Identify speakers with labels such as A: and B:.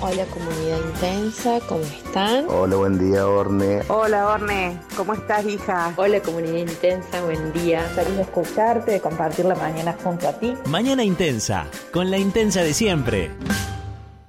A: Hola comunidad intensa, ¿cómo están?
B: Hola, buen día, Orne.
C: Hola, Orne, ¿cómo estás, hija?
A: Hola comunidad intensa, buen día.
D: Feliz de escucharte, de compartir la mañana junto a ti.
E: Mañana Intensa, con la intensa de siempre.